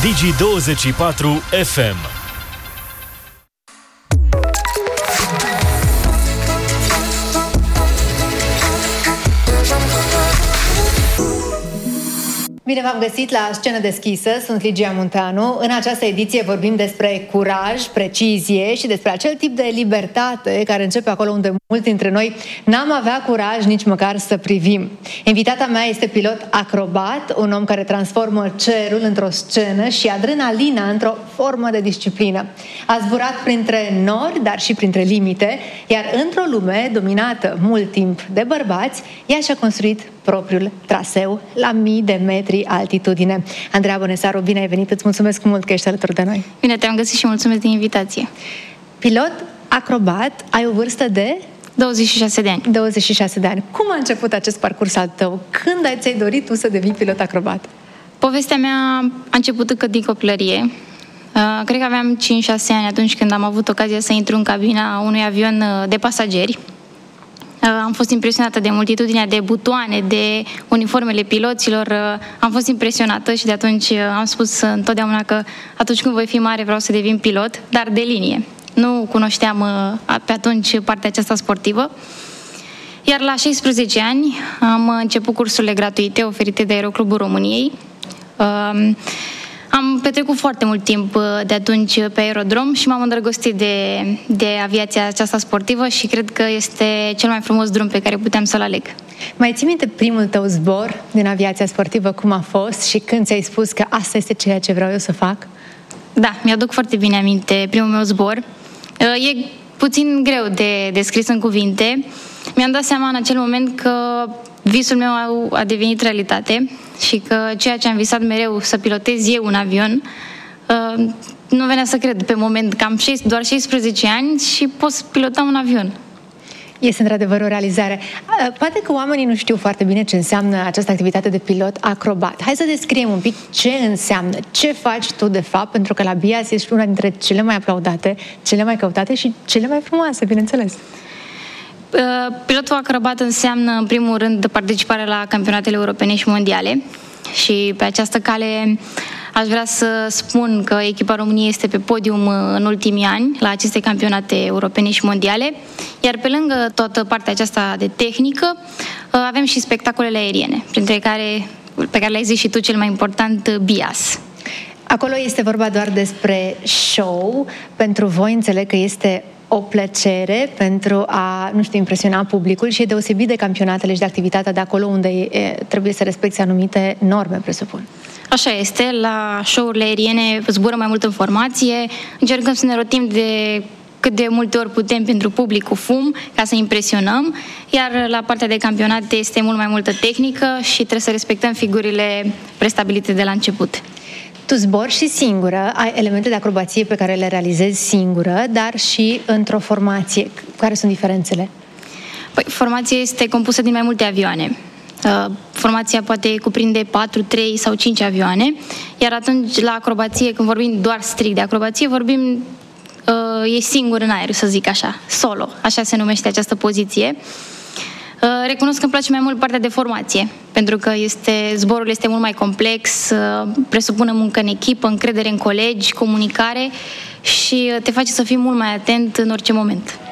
Digi24 FM. Bine v-am găsit la Scenă Deschisă, sunt Ligia Munteanu. În această ediție vorbim despre curaj, precizie și despre acel tip de libertate care începe acolo unde mulți dintre noi n-am avea curaj nici măcar să privim. Invitata mea este pilot acrobat, un om care transformă cerul într-o scenă și adrenalina într-o formă de disciplină. A zburat printre nori, dar și printre limite, iar într-o lume dominată mult timp de bărbați, ea și-a construit propriul traseu la mii de metri altitudine. Andreea Bănesaru, bine ai venit, îți mulțumesc mult că ești alături de noi. Bine te-am găsit și mulțumesc de invitație. Pilot acrobat, ai o vârstă de? 26 de ani. 26 de ani. Cum a început acest parcurs al tău? Când ți-ai dorit tu să devii pilot acrobat? Povestea mea a început încă din copilărie. Cred că aveam 5-6 ani atunci când am avut ocazia să intru în cabina unui avion de pasageri. Am fost impresionată de multitudinea de butoane, de uniformele piloților. Am fost impresionată și de atunci am spus întotdeauna că atunci când voi fi mare vreau să devin pilot, dar de linie. Nu cunoșteam pe atunci partea aceasta sportivă. Iar la 16 ani am început cursurile gratuite oferite de Aeroclubul României. Am petrecut foarte mult timp de atunci pe aerodrom și m-am îndrăgostit de aviația aceasta sportivă și cred că este cel mai frumos drum pe care puteam să-l aleg. Mai ții minte primul tău zbor din aviația sportivă, cum a fost și când ți-ai spus că asta este ceea ce vreau eu să fac? Da, mi-aduc foarte bine aminte primul meu zbor. E puțin greu de descris în cuvinte. Mi-am dat seama în acel moment că visul meu a devenit realitate și că ceea ce am visat mereu, să pilotez eu un avion, nu venea să cred pe moment că am doar 16 ani și pot pilota un avion. Este într-adevăr o realizare. Poate că oamenii nu știu foarte bine ce înseamnă această activitate de pilot acrobat. Hai să descriem un pic ce înseamnă, ce faci tu de fapt, pentru că la BIAS ești una dintre cele mai aplaudate, cele mai căutate și cele mai frumoase, bineînțeles. Pilotul acrobat înseamnă, în primul rând, participarea la campionatele europene și mondiale și pe această cale aș vrea să spun că echipa României este pe podium în ultimii ani la aceste campionate europene și mondiale, iar pe lângă toată partea aceasta de tehnică avem și spectacolele aeriene, pe care le-ai zis și tu, cel mai important, BIAS. Acolo este vorba doar despre show. Pentru voi înțeleg că este o plăcere pentru a, impresiona publicul și e deosebit de campionatele și de activitatea de acolo unde trebuie să respecti anumite norme, presupun. Așa este, la show-urile aeriene zburăm mai mult în formație, încercăm să ne rotim de cât de multe ori putem pentru public cu fum, ca să impresionăm, iar la partea de campionate este mult mai multă tehnică și trebuie să respectăm figurile prestabilite de la început. Tu zbori și singură, ai elemente de acrobație pe care le realizezi singură, dar și într-o formație. Care sunt diferențele? Păi, formația este compusă din mai multe avioane. Formația poate cuprinde 4, 3 sau 5 avioane, iar atunci la acrobație, când vorbim doar strict de acrobație, vorbim e singur în aer, să zic așa, solo, așa se numește această poziție. Recunosc că îmi place mai mult partea de formație, pentru că zborul este mult mai complex, presupune muncă în echipă, încredere în colegi, comunicare și te face să fii mult mai atent în orice moment.